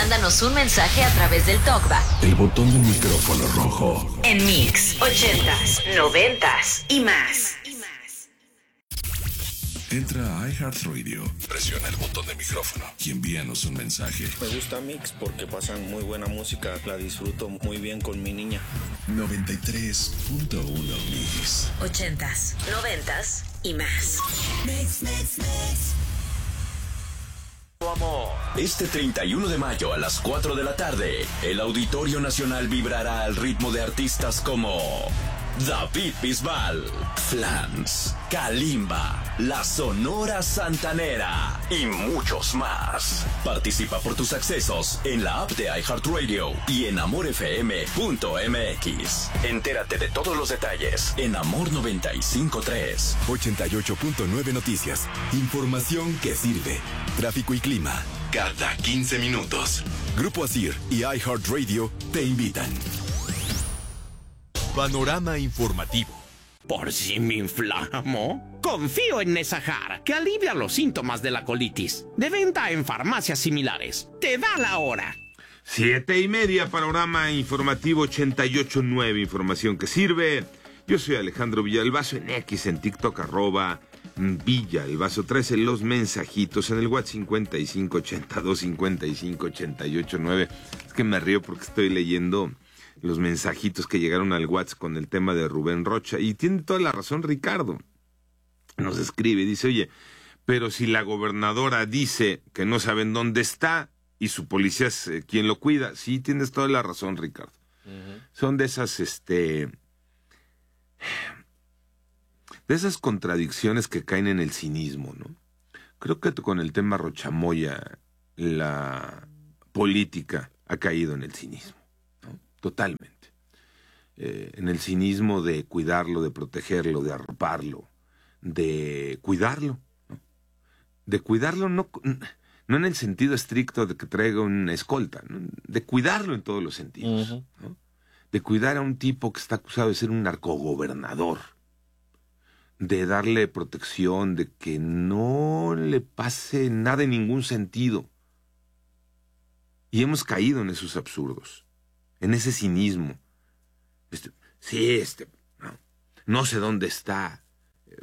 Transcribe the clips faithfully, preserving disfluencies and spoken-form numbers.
Mándanos un mensaje a través del TalkBack. El botón del micrófono rojo. En Mix, ochentas, noventas y más. Entra a iHeartRadio, presiona el botón de micrófono y envíanos un mensaje. Me gusta Mix porque pasan muy buena música, la disfruto muy bien con mi niña. noventa y tres punto uno Mix. Ochentas, noventas y más. Mix, mix, mix. Este treinta y uno de mayo a las cuatro de la tarde, el Auditorio Nacional vibrará al ritmo de artistas como David Bisbal, Flans, Kalimba, La Sonora Santanera y muchos más. Participa por tus accesos en la app de iHeartRadio y en amor f m punto m x. Entérate de todos los detalles en Amor noventa y cinco punto tres. ochenta y ocho punto nueve Noticias. Información que sirve. Tráfico y clima cada quince minutos. Grupo Asir y iHeartRadio te invitan. Panorama informativo. ¿Por si me inflamo? Confío en Nesahar, que alivia los síntomas de la colitis. De venta en farmacias similares. Te da la hora. Siete y media, panorama informativo ochenta y ocho punto nueve, información que sirve. Yo soy Alejandro Villalbazo, en X, en TikTok, arroba Villalbazo. trece, los mensajitos en el WhatsApp cincuenta y cinco ochenta y dos cincuenta y cinco ochenta y ocho nueve. Es que me río porque estoy leyendo los mensajitos que llegaron al WhatsApp con el tema de Rubén Rocha. Y tiene toda la razón Ricardo. Nos escribe, dice, oye, pero si la gobernadora dice que no saben dónde está y su policía es eh, quien lo cuida. Sí, tienes toda la razón, Ricardo. Uh-huh. Son de esas, este... de esas contradicciones que caen en el cinismo, ¿no? Creo que con el tema Rochamoya, la política ha caído en el cinismo. Totalmente. Eh, en el cinismo de cuidarlo, de protegerlo, de arroparlo, de cuidarlo, ¿no? De cuidarlo no, no en el sentido estricto de que traiga una escolta, ¿no? De cuidarlo en todos los sentidos, uh-huh. ¿no? De cuidar a un tipo que está acusado de ser un narcogobernador, de darle protección, de que no le pase nada en ningún sentido. Y hemos caído en esos absurdos. En ese cinismo. Este, sí, este, no, no sé dónde está eh,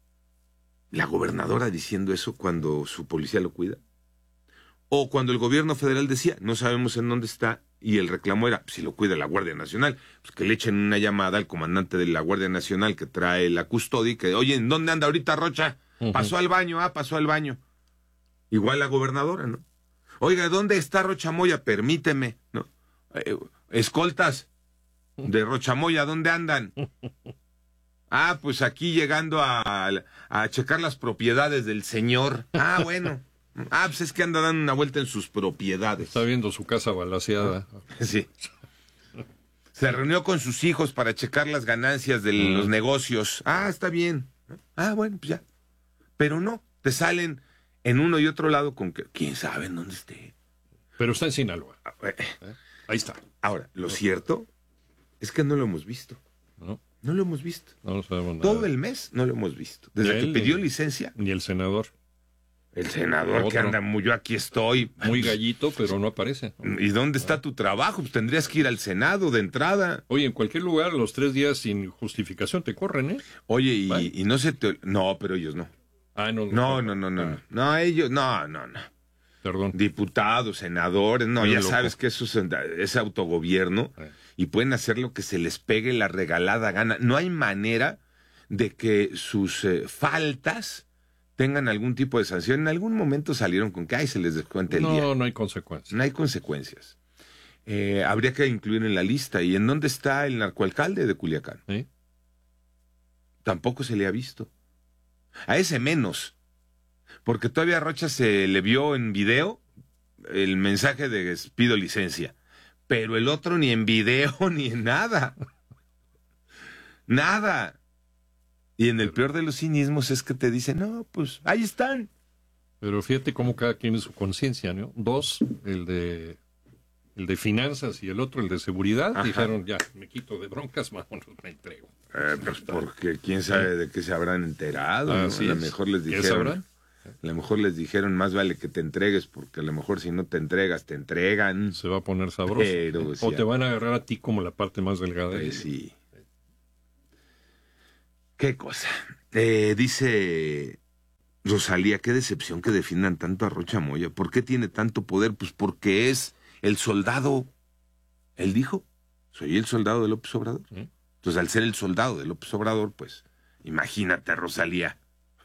la gobernadora diciendo eso cuando su policía lo cuida. O cuando el gobierno federal decía, no sabemos en dónde está, y el reclamo era, si lo cuida la Guardia Nacional, pues que le echen una llamada al comandante de la Guardia Nacional que trae la custodia y que, oye, ¿en dónde anda ahorita Rocha? Uh-huh. Pasó al baño, ah, pasó al baño. Igual la gobernadora, ¿no? Oiga, ¿dónde está Rochamoya? Permíteme, ¿no? Eh, escoltas de Rochamoya, ¿dónde andan? Ah, pues aquí llegando a, a checar las propiedades del señor. Ah, bueno. Ah, pues es que anda dando una vuelta en sus propiedades. Está viendo su casa balaceada. Sí. Se reunió con sus hijos para checar las ganancias de mm. los negocios. Ah, está bien. Ah, bueno, pues ya. Pero no, te salen en uno y otro lado con que quién sabe en dónde esté. Pero está en Sinaloa. ¿Eh? Ahí está. Ahora, lo no. cierto es que no lo hemos visto. No. No lo hemos visto. No lo sabemos nada. Todo el mes no lo hemos visto. Desde él, que pidió licencia. Ni el senador. El senador Otro. que anda muy, yo aquí estoy. Muy gallito, pero no aparece. ¿Y dónde está tu trabajo? Pues tendrías que ir al Senado de entrada. Oye, en cualquier lugar, los tres días sin justificación te corren, ¿eh? Oye, y, y no se te... No, pero ellos no. Ah, no. No, no, no, no, no. No, no ellos, no, no, no. Perdón. Diputados, senadores, no, Muy ya loco. sabes que eso es, es autogobierno eh. y pueden hacer lo que se les pegue la regalada gana. No hay manera de que sus eh, faltas tengan algún tipo de sanción. En algún momento salieron con que, ay, se les descuenta el no, día. No, no hay consecuencias. No hay consecuencias. Eh, habría que incluir en la lista. ¿Y en dónde está el narcoalcalde de Culiacán? ¿Eh? Tampoco se le ha visto. A ese menos. Porque todavía a Rocha se le vio en video el mensaje de pido licencia. Pero el otro ni en video ni en nada. Nada. Y en el peor de los cinismos es que te dicen, no, pues ahí están. Pero fíjate cómo cada quien es su conciencia, ¿no? Dos, el de el de finanzas y el otro, el de seguridad, Ajá. dijeron, ya, me quito de broncas, vámonos, me entrego. Eh, pues porque quién sabe de qué se habrán enterado. Ah, ¿no? Sí, a lo mejor les dijeron. ¿Qué sabrán? A lo mejor les dijeron, más vale que te entregues, porque a lo mejor si no te entregas, te entregan. Se va a poner sabroso. Pero, o sí, te van a agarrar a ti como la parte más delgada. Pues sí. Qué cosa. Eh, dice Rosalía, qué decepción que defiendan tanto a Rocha Moya. ¿Por qué tiene tanto poder? Pues porque es el soldado. Él dijo, soy el soldado de López Obrador. ¿Mm? Entonces, al ser el soldado de López Obrador, pues, imagínate, Rosalía.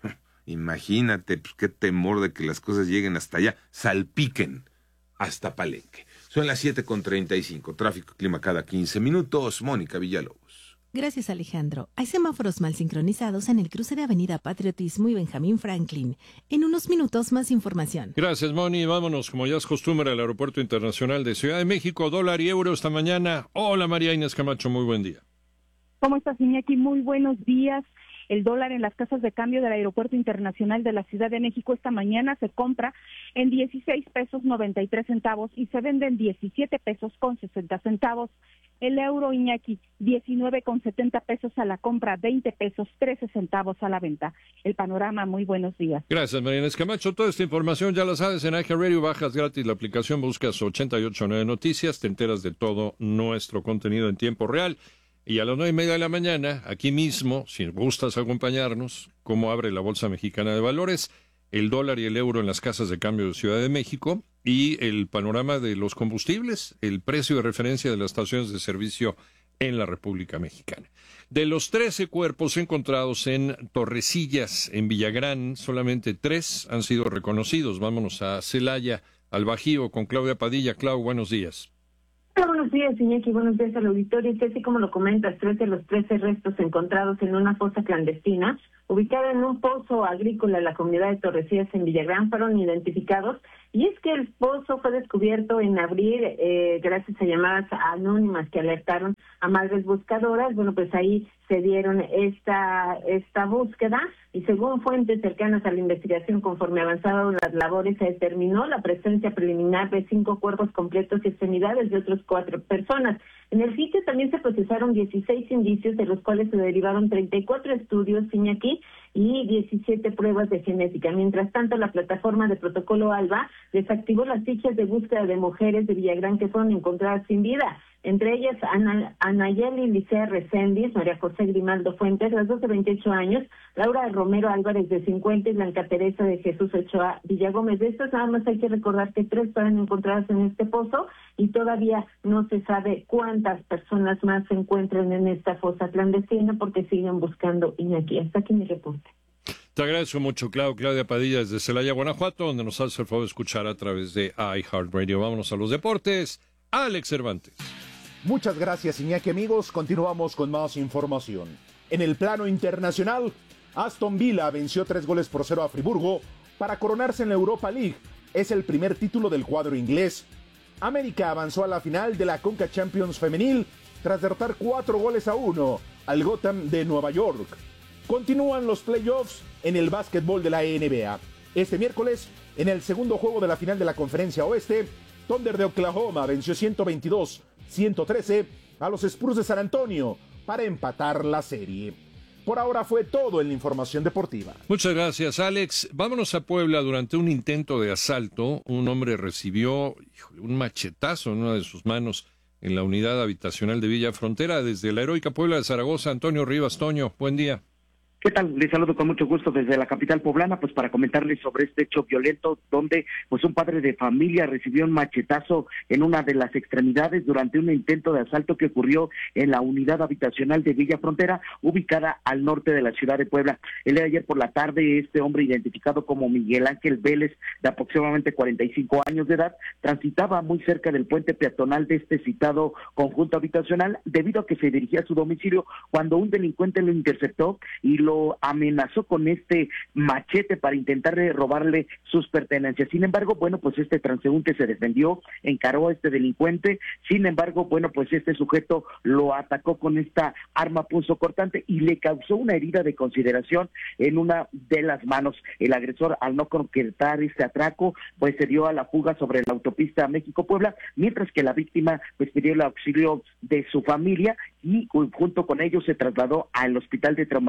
Imagínate, pues, qué temor de que las cosas lleguen hasta allá, salpiquen hasta Palenque. Son las siete con treinta y cinco, tráfico y clima cada quince minutos. Mónica Villalobos. Gracias, Alejandro. Hay semáforos mal sincronizados en el cruce de Avenida Patriotismo y Benjamín Franklin. En unos minutos, más información. Gracias, Moni. Vámonos, como ya es costumbre, al Aeropuerto Internacional de Ciudad de México. Dólar y euro esta mañana. Hola, María Inés Camacho, muy buen día. ¿Cómo estás, Iñaki? Muy buenos días. El dólar en las casas de cambio del Aeropuerto Internacional de la Ciudad de México esta mañana se compra en dieciséis pesos noventa y tres centavos y se vende en diecisiete pesos con sesenta centavos. El euro, Iñaki, diecinueve con setenta pesos a la compra, veinte pesos trece centavos a la venta. El panorama, muy buenos días. Gracias, María Inés Camacho. Toda esta información ya la sabes en iHeartRadio, bajas gratis la aplicación, buscas ochenta y ocho punto nueve Noticias, te enteras de todo nuestro contenido en tiempo real. Y a las nueve y media de la mañana, aquí mismo, si gustas acompañarnos, cómo abre la Bolsa Mexicana de Valores, el dólar y el euro en las casas de cambio de Ciudad de México y el panorama de los combustibles, el precio de referencia de las estaciones de servicio en la República Mexicana. De los trece cuerpos encontrados en Torrecillas, en Villagrán, solamente tres han sido reconocidos. Vámonos a Celaya, al Bajío, con Claudia Padilla. Clau, buenos días. Buenos días, Iñaki, buenos días al auditorio. Y así como lo comentas, tres de los trece restos encontrados en una fosa clandestina ubicada en un pozo agrícola en la comunidad de Torrecillas en Villagrán fueron identificados. Y es que el pozo fue descubierto en abril eh, gracias a llamadas anónimas que alertaron a madres buscadoras. Bueno, pues ahí se dieron esta esta búsqueda y según fuentes cercanas a la investigación, conforme avanzaron las labores, se determinó la presencia preliminar de cinco cuerpos completos y extremidades de otras cuatro personas. En el sitio también se procesaron dieciséis indicios, de los cuales se derivaron treinta y cuatro estudios, Iñaki, y diecisiete pruebas de genética. Mientras tanto, la plataforma de Protocolo ALBA desactivó las fichas de búsqueda de mujeres de Villagrán que fueron encontradas sin vida. Entre ellas, Ana, Anayeli Licea Reséndiz, María José Grimaldo Fuentes, las dos de veintiocho años, Laura Romero Álvarez de cincuenta y Blanca Teresa de Jesús Ochoa Villagómez. De estas nada más hay que recordar que tres fueron encontradas en este pozo y todavía no se sabe cuántas personas más se encuentran en esta fosa clandestina porque siguen buscando Iñaki. Hasta aquí mi reporte. Te agradezco mucho, Clau. Claudia Padilla desde Celaya, Guanajuato, donde nos hace el favor de escuchar a través de iHeartRadio. Vámonos a los deportes. Alex Cervantes. Muchas gracias, Iñaki, amigos. Continuamos con más información. En el plano internacional, Aston Villa venció tres goles por cero a Friburgo para coronarse en la Europa League. Es el primer título del cuadro inglés. América avanzó a la final de la Conca Champions Femenil tras derrotar cuatro goles a uno al Gotham de Nueva York. Continúan los playoffs en el básquetbol de la N B A. Este miércoles, en el segundo juego de la final de la Conferencia Oeste, Thunder de Oklahoma venció ciento veintidós a ciento trece a los Spurs de San Antonio para empatar la serie. Por ahora fue todo en la información deportiva. Muchas gracias, Alex. Vámonos a Puebla. Durante un intento de asalto, un hombre recibió híjole, un machetazo en una de sus manos en la unidad habitacional de Villa Frontera. Desde la heroica Puebla de Zaragoza, Antonio Rivas. Toño, buen día. ¿Qué tal? Les saludo con mucho gusto desde la capital poblana, pues para comentarles sobre este hecho violento donde pues un padre de familia recibió un machetazo en una de las extremidades durante un intento de asalto que ocurrió en la unidad habitacional de Villa Frontera, ubicada al norte de la ciudad de Puebla. El día de ayer por la tarde, este hombre identificado como Miguel Ángel Vélez, de aproximadamente cuarenta y cinco años de edad, transitaba muy cerca del puente peatonal de este citado conjunto habitacional debido a que se dirigía a su domicilio cuando un delincuente lo interceptó y lo lo amenazó con este machete para intentar robarle sus pertenencias. Sin embargo, bueno, pues este transeúnte se defendió, encaró a este delincuente. Sin embargo, bueno, pues este sujeto lo atacó con esta arma punzocortante y le causó una herida de consideración en una de las manos. El agresor, al no concretar este atraco, pues se dio a la fuga sobre la autopista México-Puebla, mientras que la víctima pues pidió el auxilio de su familia y junto con ellos se trasladó al Hospital de Traumatología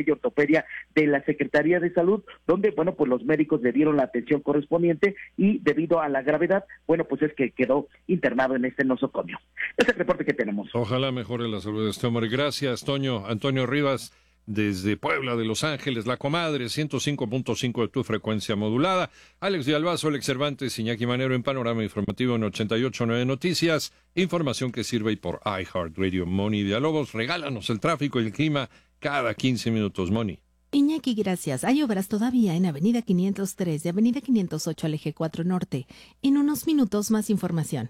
y ortopedia de la Secretaría de Salud, donde, bueno, pues los médicos le dieron la atención correspondiente y debido a la gravedad, bueno, pues es que quedó internado en este nosocomio. Es el reporte que tenemos. Ojalá mejore la salud de este hombre. Gracias, Toño. Antonio Rivas, desde Puebla de Los Ángeles, La Comadre, ciento cinco punto cinco de tu frecuencia modulada. Alex de Albazo, Alex Cervantes, Iñaki Manero en Panorama Informativo en ochenta y ocho punto nueve Noticias. Información que sirve y por iHeartRadio. Moni Villalobos, regálanos el tráfico y el clima cada quince minutos, Moni. Iñaki, gracias. Hay obras todavía en Avenida quinientos tres y Avenida quinientos ocho al Eje cuatro Norte. En unos minutos más información.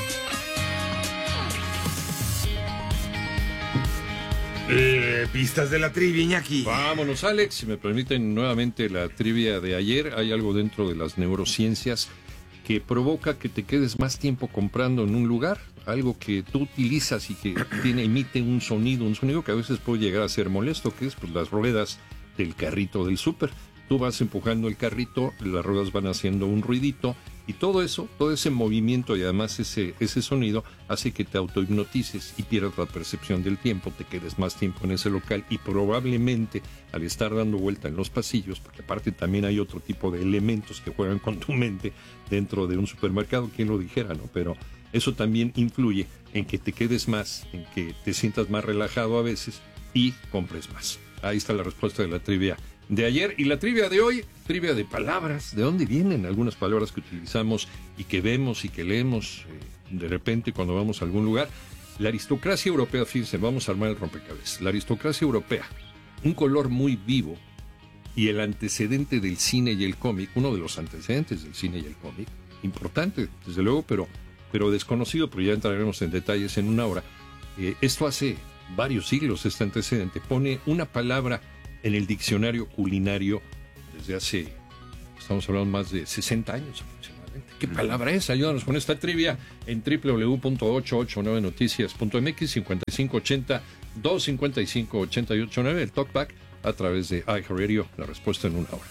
Eh, pistas de la trivia, Iñaki. Vámonos, Alex. Si me permiten nuevamente la trivia de ayer, hay algo dentro de las neurociencias que provoca que te quedes más tiempo comprando en un lugar, algo que tú utilizas y que tiene, emite un sonido, un sonido que a veces puede llegar a ser molesto, que es pues las ruedas del carrito del súper. Tú vas empujando el carrito, las ruedas van haciendo un ruidito y todo eso, todo ese movimiento y además ese, ese sonido hace que te autohipnotices y pierdas la percepción del tiempo, te quedes más tiempo en ese local y probablemente al estar dando vuelta en los pasillos, porque aparte también hay otro tipo de elementos que juegan con tu mente dentro de un supermercado, quien lo dijera, ¿no? Pero eso también influye en que te quedes más, en que te sientas más relajado a veces y compres más. Ahí está la respuesta de la trivia de ayer. Y la trivia de hoy, trivia de palabras, de dónde vienen algunas palabras que utilizamos y que vemos y que leemos eh, de repente cuando vamos a algún lugar. La aristocracia europea, fíjense, vamos a armar el rompecabezas. La aristocracia europea, un color muy vivo y el antecedente del cine y el cómic, uno de los antecedentes del cine y el cómic, importante, desde luego, pero, pero desconocido, pero ya entraremos en detalles en una hora. Eh, esto hace varios siglos, este antecedente, pone una palabra en el diccionario culinario desde hace, estamos hablando más de sesenta años aproximadamente. ¿Qué palabra es? Ayúdanos con esta trivia en doble u doble u doble u punto ochocientos ochenta y nueve noticias punto m x, cincuenta y cinco ochenta, doscientos cincuenta y cinco, ochenta y ocho nueve, el talkback a través de iHeartRadio, la respuesta en una hora.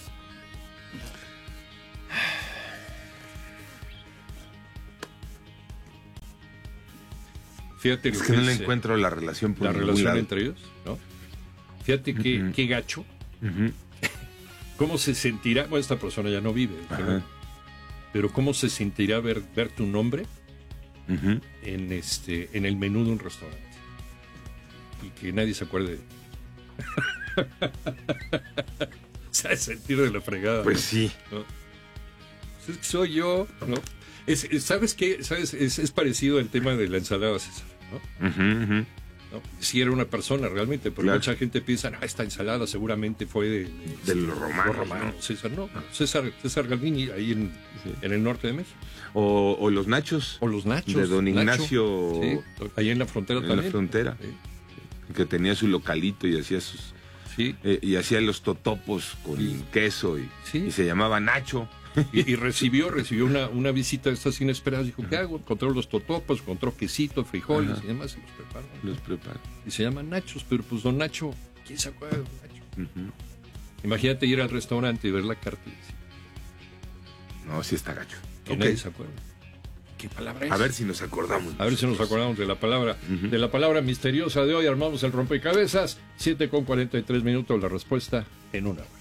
Fíjate es lo que, que no le es, encuentro la relación por la relación lado. entre ellos, ¿no? Fíjate qué, uh-huh. qué gacho. Uh-huh. ¿Cómo se sentirá? Bueno, esta persona ya no vive, pero, pero ¿cómo se sentirá ver, ver tu nombre uh-huh. en este en el menú de un restaurante? Y que nadie se acuerde. Se ha de sentir de la fregada. Pues ¿no? sí. ¿No? Pues soy yo, ¿no? Es, ¿Sabes qué? ¿Sabes? Es, es parecido al tema de la ensalada César, ¿no? Uh-huh, uh-huh. ¿No? Si era una persona realmente, pero claro. Mucha gente piensa, ah, esta ensalada seguramente fue de, de, de los romanos, romano, ¿no? César, no, César, César Galvini, ahí en, sí. en el norte de México. O, o los nachos. O los nachos. De don Ignacio. Nacho, sí, ahí en la frontera en también. En la frontera. Sí. Que tenía su localito y hacía sus... Sí. Eh, y hacía los totopos con sí. queso y, sí. y se llamaba Nacho. Y, y recibió recibió una, una visita de estas inesperadas. Dijo, ¿qué hago? Encontró los totopos, encontró quesito, frijoles Ajá. y demás. Y los preparó. Los preparó. Y se llaman nachos, pero pues don Nacho, ¿quién se acuerda de don Nacho? Uh-huh. Imagínate ir al restaurante y ver la carta y decir, no, sí está gacho. Que okay. Nadie se acuerda. ¿Qué palabra es? A ver si nos acordamos. A ver si nos acordamos de la palabra, uh-huh. de la palabra misteriosa de hoy. Armamos el rompecabezas. siete con cuarenta y tres minutos. La respuesta en una hora.